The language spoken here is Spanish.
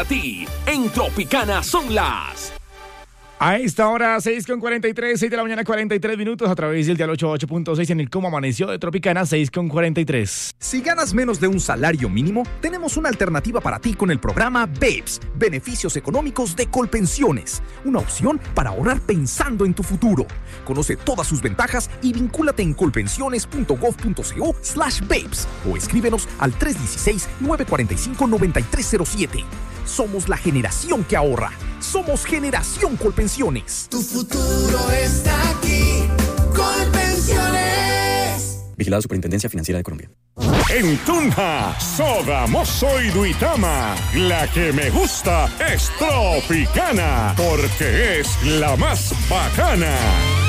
A ti, en Tropicana son las... A esta hora, 6:43, 6 de la mañana, 43 minutos, a través del dial 88.6 en el Cómo Amaneció de Tropicana, 6:43. Si ganas menos de un salario mínimo, tenemos una alternativa para ti con el programa BEPS, Beneficios Económicos de Colpensiones. Una opción para ahorrar pensando en tu futuro. Conoce todas sus ventajas y vincúlate en colpensiones.gov.co/BEPS o escríbenos al 316-945-9307. Somos la generación que ahorra. Somos Generación Colpensiones. Tu futuro está aquí. Colpensiones. Vigilado Superintendencia Financiera de Colombia. En Tunja, Soda, Mozo y Duitama, la que me gusta es Tropicana, porque es la más bacana.